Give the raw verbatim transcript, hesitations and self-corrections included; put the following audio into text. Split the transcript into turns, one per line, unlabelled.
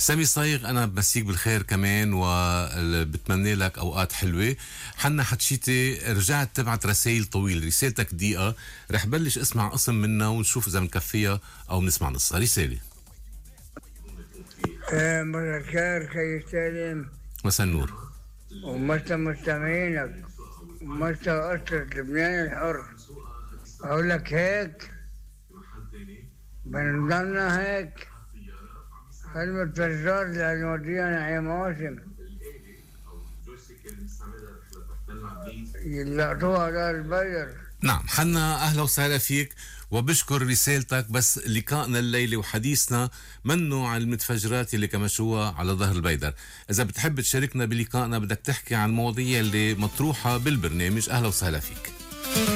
سامي صايغ، أنا بمسيك بالخير كمان وبتمنى لك أوقات حلوة. حنا حتشيتي رجعت تبعت رسائل طويل، رسالتك دقيقة، رح بلش اسمع قسم منها ونشوف إذا بنكفيها أو بنسمع نصها. رسالة.
آه، مساء الخير خي سالم
مساء النور.
ومسا مستمعينك ومسا أسرة لبنان الحر. أقول لك هيك بنضلنا هيك كلمة فجار اللي نوديها يا مواسم يلقطوها على البير.
نعم حنا أهلا وسهلا فيك وبشكر رسالتك، بس لقائنا الليلة وحديثنا منه عن المتفجرات اللي كمشوها على ظهر البيدر. إذا بتحب تشاركنا بلقائنا بدك تحكي عن مواضيع اللي مطروحة بالبرنامج، أهلا وسهلا فيك.